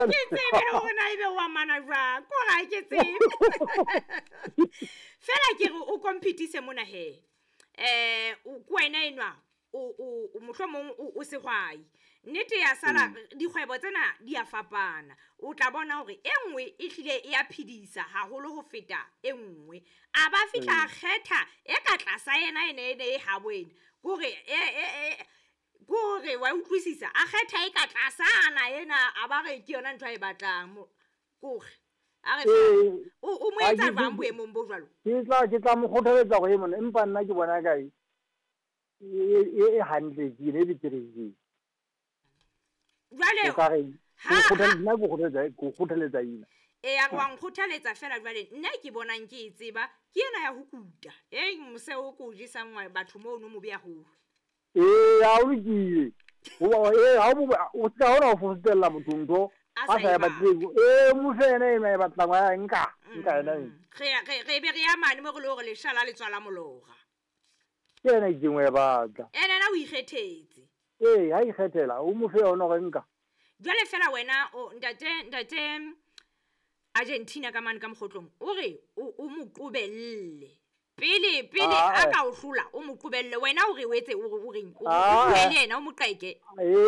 ke tsebe hore na ebe wa mana jwang ko ga ke tsebe fela ke re o competise mona he o kwena enwa o mohlomong o se hwai nnete ya sala dikgwebo tsena di a fapana o tla bona hore enngwe e hlile e a phidisa haholo ho feta enngwe a ba fitla kgetha e ka tlasa yena ene ha boena gore wa utlwisisa a kgetha e ka tlasa ana yena a ba re ke yona ntwa e batlang gore a re o mo etsa jwang boemong bo jwalo ke tla mo kgothaletsa go mona empa nna ke bona kae e hantle ke ne ditirisi jwale nna go kgothaletsa ina ya wa nkgothaletsa fela jwale nna ke bonang ke e tseba ke ena ya ho kuta mose o ko jisa ngwa batho mo no mo bya ho ha o lekile o ska hona ho fostella mothunto a sa ya batlego mo fene e ba tlangwa ya nka ena re be re ya mane mo go le gore le shala le tswala mologa ke ena dingwe batla ena na o ikgethetse ha ikgethela o mo fe yona go nka jwale fela wena o ntate Argentina ka mane ka mogotlong o re o mo qobelle pele a ka o hlola o mo qobelle wena o re o etse o reng o le yena o mo qeke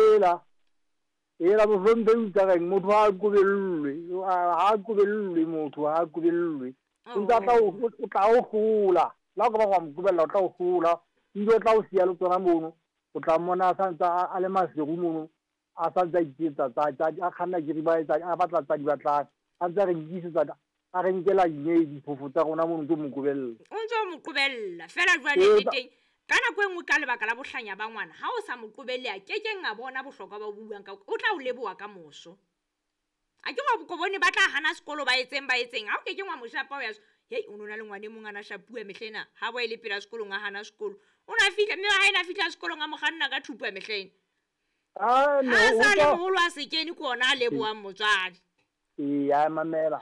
mo vembe utsa motho ha qobellwe motho ha qobellwe nta o tla o hlola la go ba go mo qobella o tla o hlola ndo tla o sia le tsona mono o tla mona a santsa a le masego mono a santsa itsetsa a khanna ke riba a batla tsa di batla a ntse re disetsa a re nkela diphofu tsa gona mono ke mo qobella o ntse o mo qobella fela jwale teng kana go engwe ka lebaka la bohlanya ba ngwana ha o sa mo qobelle a kekeng a bona bohlokwa ba buang ka o tla o leboa ka moso a ke go bone ba tla hana sekolo ba etseng ha o kekeng wa mo shapa o ya o nona le ngwane mongana shapuwe mehlena ha bo ile pela sekolong a hana sekolo o na fitla mme ha ina fitla sekolong a mo ganna ka thupa mehlena no sa le moholo a se kene ko ona a leboang motswadi ya mamela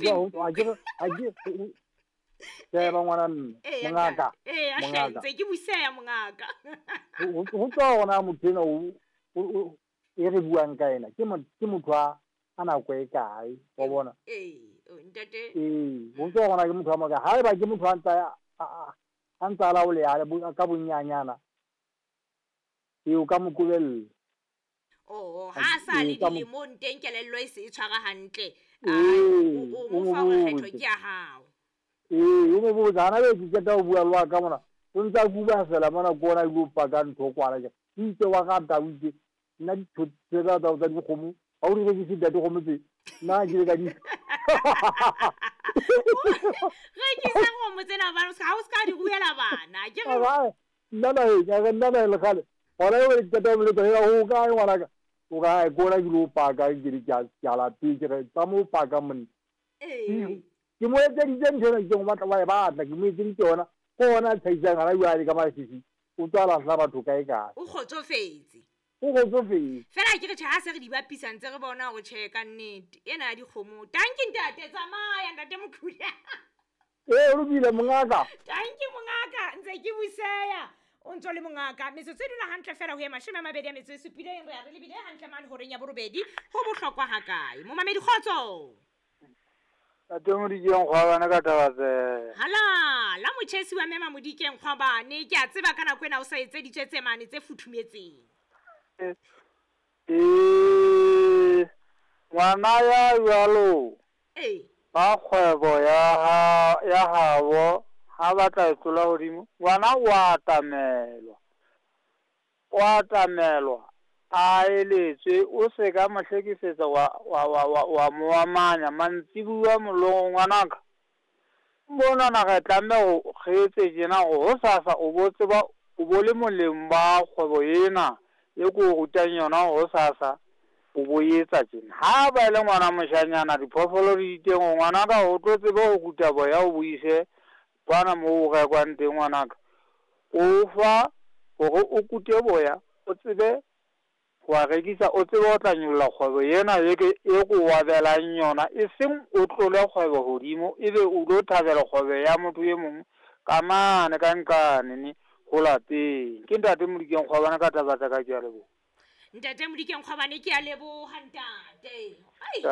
ke ba ngwana mongaka a ntse ke buseya mongaka go tswa gona mothena o e re buang ka ena ke motho a nako e kae wa bona ntate go tswa gona ke motho a maka ha e ba ke motho a ntsa la o le ya ka bonyanyana o ka mo qobella ha sa le dilemong teng kelello e se tshwara hantle o mo fa gore kgetho ke ya hao o mo botsa hana be ke tla o bua lwa ka mona o ntsa kuba fela mona ko ona go paka ntho kwana ke itse wa ga ta utse nna ditshotse tsa dikgomo ha o re ke se date go motse nna ke le ka di re ke sa go motsena ba ha o ska di buela bana ke re nna le khale ora o ke tata mo le tla go ka ngwana ka o ga go na go paka ke di ja la pike re tsa mo paka mon ke mo etse di tsena ke go batla ba batla ke mo etse di tsona go ona tsaisa ngara ya di ka ba sisi o tsala sa batho kae ka o kgotsofetse fela ke re ha se re di bapisa ntse re bona go cheka nnete ena ya dikgomo tanki ntate tsamaya ntate mokhuya o rubile mongaka tanki mongaka ntse ke buseya o ntso le mongaka metsotso e dula hantle fela ho ya 20 metso e supileng re a re lebile hantle mane ho renya borobedi ho bohlokwa ha kae mo mamedi khotso a temo di jeng gwa bana ka tabatse hala la motjhesi wa mema modikeng gwa bane ke a tseba kana kwena o sa etse ditshetse mane tse futhumetseng ngwana ya jalo ba kgwebo ya habo ha batla e tlola godimo ngwana wa tamelwa a eletswe o se ka mahlekisetsa wa moamanya mantsibuwa molong ngwanaka bona na ga tlamme go khetse jena go sasa o botse ba o bole moleng ba kgwebo ena e go rutang yona go sasa o boyetsa jena ha ba ile ngwana moshanyana diphoofolo di teng ngwanaka o tlotse ba go ruta boya o buise bana mo ga kwante ngwanaka o fa gore o kute boya o tsebe wa rekisa o tsebe o tla nyolla kgwebo yena e go wabelang yona e seng o tlole kgwebo godimo ebe o lo thabela kgwebo ya motho ye mongwe ka mane ka nkane ni go lapeng ke ntate modikeng kgwabana ka tabatsa ka ke a lebo ntate modikeng kgwabane ke a lebo hantate